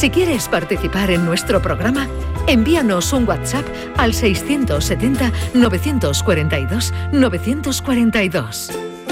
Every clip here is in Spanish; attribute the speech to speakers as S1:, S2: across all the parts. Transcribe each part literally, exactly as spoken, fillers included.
S1: Si quieres participar en nuestro programa, envíanos un WhatsApp al seiscientos setenta, novecientos cuarenta y dos, novecientos cuarenta y dos.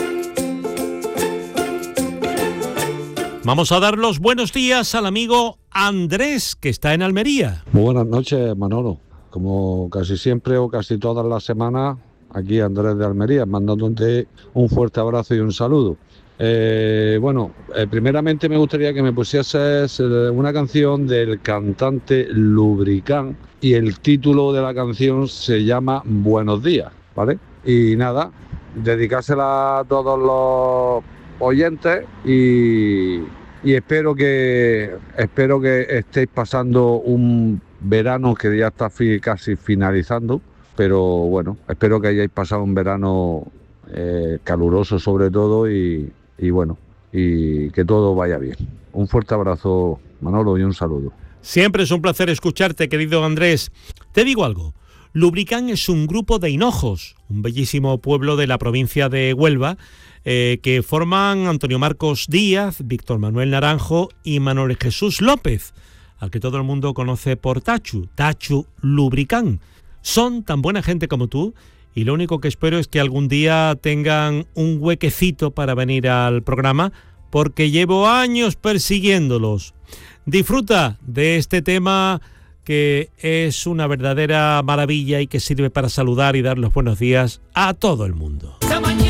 S2: Vamos a dar los buenos días al amigo Andrés, que está en Almería.
S3: Muy buenas noches, Manolo. Como casi siempre o casi todas las semanas, aquí Andrés de Almería, mandándote un fuerte abrazo y un saludo. Eh, bueno, eh, primeramente me gustaría que me pusieses eh, una canción del cantante Lubricán y el título de la canción se llama Buenos días, ¿vale? Y nada, dedicársela a todos los oyentes y, y espero que espero que estéis pasando un verano que ya está fi, casi finalizando, pero bueno, espero que hayáis pasado un verano eh, caluroso sobre todo y Y bueno, y que todo vaya bien. Un fuerte abrazo, Manolo, y un saludo.
S2: Siempre es un placer escucharte, querido Andrés. Te digo algo, Lubricán es un grupo de hinojos, un bellísimo pueblo de la provincia de Huelva, eh, que forman Antonio Marcos Díaz, Víctor Manuel Naranjo y Manuel Jesús López, al que todo el mundo conoce por Tachu, Tachu Lubricán. Son tan buena gente como tú, y lo único que espero es que algún día tengan un huequecito para venir al programa, porque llevo años persiguiéndolos. Disfruta de este tema que es una verdadera maravilla y que sirve para saludar y dar los buenos días a todo el mundo.